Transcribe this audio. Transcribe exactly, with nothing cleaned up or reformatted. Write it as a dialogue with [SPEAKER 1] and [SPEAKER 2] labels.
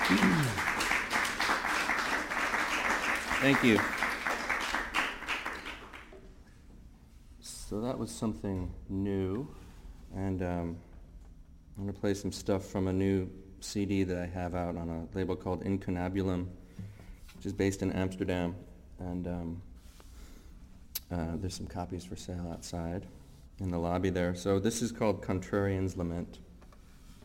[SPEAKER 1] Thank you. So that was something new, and um, I'm going to play some stuff from a new C D that I have out on a label called Incunabulum, which is based in Amsterdam, and um, uh, there's some copies for sale outside in the lobby there. So this is called Contrarian's Lament.